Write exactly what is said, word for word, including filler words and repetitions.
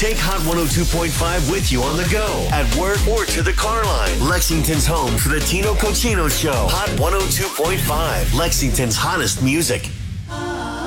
Take Hot one oh two point five with you on the go, at work, or to the car line. Lexington's home for the Tino Cochino Show. Hot one oh two point five, Lexington's hottest music.